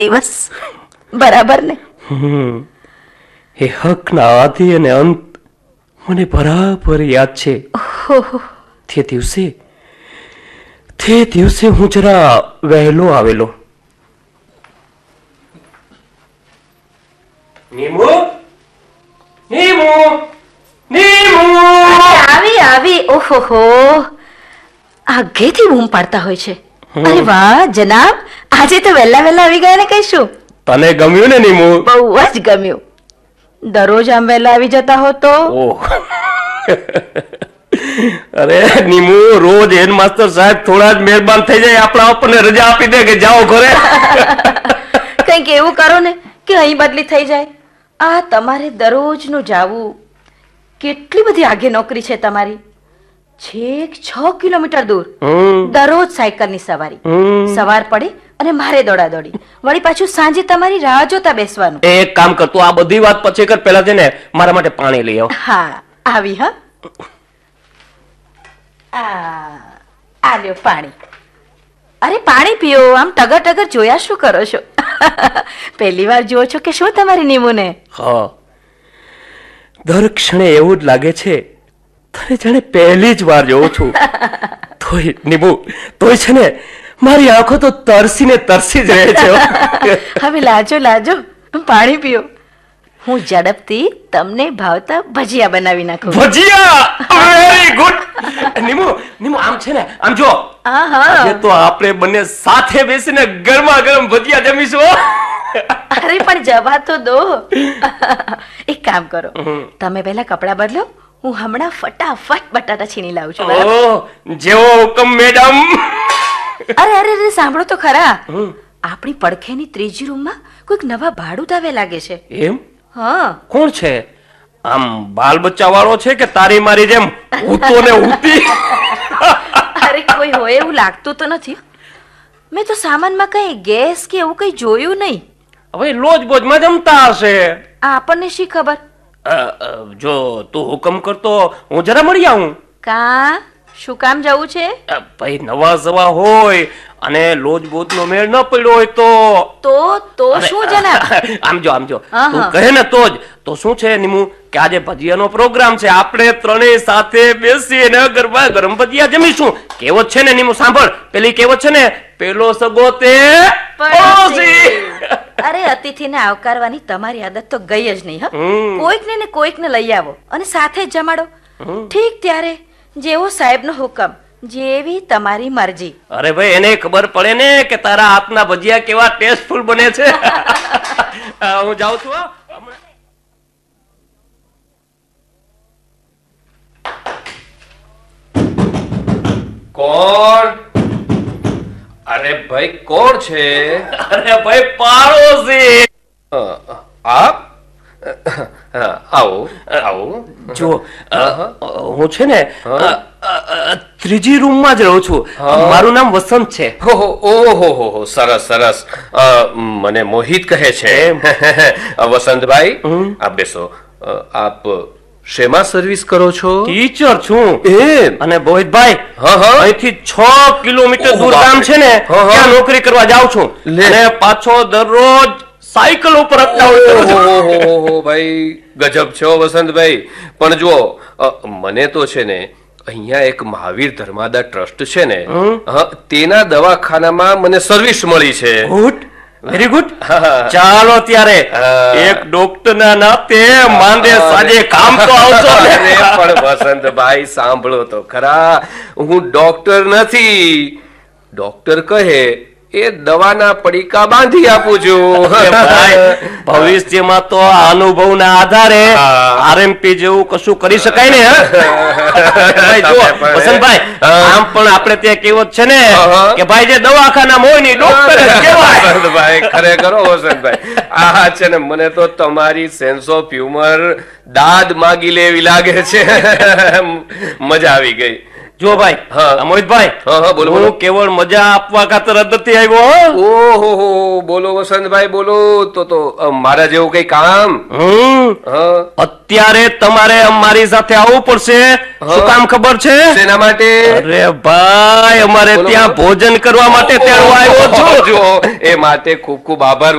દિવસ, બરાબર ને? એ હકના આદિ અને અંત મને બરાબર યાદ છે. તે દિવસે હું જરા વહેલો આવેલો. નીમુ, નીમુ, નીમુ! આવી. ઓહો, આગેથી બૂમ પાડતા હોય છે. અરે વાહ જનાબ, આજે તો વહેલા આવી ગયા ને. કહીશું તને ગમ્યું ને નીમુ? બહુ જ ગમ્યું. દરરોજ આમ વહેલા આવી જતા હો તો. અરે નીમુ, રોજ હેડ માસ્ટર સાહેબ થોડા જ મહેરબાન થઈ જાય, આપણા આપણને રજા આપી દે કે જાઓ ઘરે. કંઈક એવું કરો ને કે અહીં બદલી થઈ જાય. આ તમારે દરરોજનું જાવું, કેટલી બધી આગે નોકરી છે તમારી. છેક 6 કિલોમીટર દૂર દરરોજ સાયકલની સવારી. સવાર પડે અને મારે દોડાદોડી, વળી પાછું સાંજે તમારી રાહ જોતા બેસવાનું. એક કામ કર, તું આ બધી વાત પછી કર, પહેલા છે ને મારા માટે પાણી લઈ આવ. હા, આવી. હા, આ લ્યો પાણી. અરે પાણી પીઓ. આમ ટગર જોયા શું કરો છો? પહેલી વાર જુઓ છો કે શું તમારી નીમુને? હા, દર ક્ષણે એવું જ લાગે છે તને જાણે પહેલી જ વાર જોઉં છું. તોય નીમુ, તોય છે ને મારી આંખો તો તરસી જ રહે છે. હવે લાજો પાણી પીઓ. હું ઝડપથી તમને ભાવતા ભજીયા બનાવી નાખું. ભજીયા? Very good. નીમુ, આમ છે ને, આમ જો. આજે તો આપણે બંને સાથે બેસીને ગરમા ગરમ ભજીયા જમીશું. અરે પણ જવા તો દો. એક કામ કરો, તમે પહેલા કપડા બદલો, હું હમણાં ફટાફટ બટાટા છીણી લાવું છું. જેવો હુકમ મેડમ. અરે સાંભળો તો ખરા, આપણી પડખેની ત્રીજી રૂમમાં કોઈક નવા ભાડૂત આવે લાગે છે. એમ? હા. કોણ છે? આમ બાલ બચ્ચા વાળો છે કે તારી મારી જેમ ઊતો ને ઊતી? અરે કોઈ હોય એવું લાગતું તો નથી. મેં તો સામાનમાં કઈ ગેસ કે એવું કઈ જોયું નહીં. હવે લોજ બોજમાં જમતા હશે. આપણને શી ખબર? જો તું હુકમ કરતો હું જરા મળી આવું. શું કામ જવું છે? ભાઈ નવા સવા હોય અને લોજ બોજ નો મેળ ન પડ્યો હોય તો શું જનાબ? આમ જો તું કહે ને તો જ. તો શું છે નીમુ કે આજે ભજીયાનો પ્રોગ્રામ છે, આપણે ત્રણેય સાથે બેસીને ગરમા ગરમ ભજીયા જમીશું. કહેવત છે ને નીમુ, સાંભળ, પેલી કહેવત છે ને, પેલો સગો તે પડોશી. અરે અતિથિને આવકારવાની તમારી આદત તો ગઈ જ નહીં. કોઈકને લઈ આવો અને સાથે જ જમાડો. ઠીક, ત્યારે જેવો સાહેબનો હુકમ, જેવી તમારી મરજી. અરે ભાઈ, એને ખબર પડે ને કે તારા હાથના ભજીયા કેવા ટેસ્ટફુલ બને છે. હું જાઉં છું. કોણ? અરે ભાઈ, કોણ છે? અરે ભાઈ, પાડોશી. આપ? આવો. જો હું છે ને ત્રીજી રૂમમાં જ રહું છું. મારું નામ વસંત છે. ઓહો, સરસ. મને મોહિત કહે છે. વસંતભાઈ, આપ બેસો. આપ શેમાં સર્વિસ કરો છો? ટીચર છું. અને મોહિતભાઈ, અહીંથી 6 કિલોમીટર દૂર ગામ છે ને, ત્યાં નોકરી કરવા જાઉં છું અને પાછો દરરોજ સાયકલ ઉપર ભાઈ, ગજબ છો વસંતભાઈ. પણ જુઓ, મને તો છે ને અહીંયા એક મહાવીર ધર્માદા ટ્રસ્ટ છે ને, તેના દવાખાનામાં મને સર્વિસ મળી છે. Very good. ચાલો ત્યારે એક ડોક્ટર ના નાતે માંદે સાજે કામ તો આવશો. પણ વસંતભાઈ, સાંભળો તો ખરા, હું ડોક્ટર નથી. ડોક્ટર કહે એ દવાના પડીકા બાંધી આપું છું. ભવિષ્યમાં તો અનુભવના આધારે આરએમપી જેવું કશું કરી શકાય ને. વસંતભાઈ, આમ પણ આપણે ત્યાં કહેવત છે ને કે ભાઈ, જે દવાખાના હોય ને ડોક્ટર જ કહેવાય. વસંતભાઈ, ખરેખર વસંતભાઈ, આ છે ને, મને તો તમારી સેન્સ ઓફ હ્યુમર દાદ માગી લેવી લાગે છે. મજા આવી ગઈ. જો ભાઈ હા. મોહિતભાઈ હા, બોલો, બોલો. હું કેવળ મજા આપવા ખાતર જ નથી આવ્યો હો. ઓહો બોલો વસંતભાઈ બોલો તો મારા જેવું કઈ કામ હા અત્યારે તમારે અમારી સાથે આવવું પડશે શું કામ ખબર છે શેના માટે અરે ભાઈ અમારે બોલો, ત્યાં બોલો. ભોજન કરવા માટે ત્યાં હું આવ્યો છું જો એ માટે ખૂબ ખૂબ આભાર